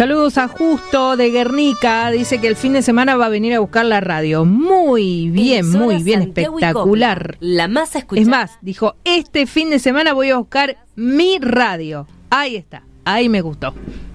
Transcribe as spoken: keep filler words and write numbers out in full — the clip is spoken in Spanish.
Saludos a Justo de Guernica, dice que el fin de semana va a venir a buscar la radio. Muy bien, muy bien, Santiago y espectacular. Copla, la más escuchada. Es más, dijo, este fin de semana voy a buscar mi radio. Ahí está, ahí me gustó.